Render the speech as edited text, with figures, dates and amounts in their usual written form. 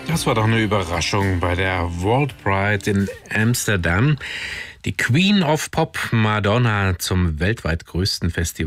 Das war doch eine Überraschung bei der World Pride in Amsterdam. Die Queen of Pop, Madonna, zum weltweit größten Festival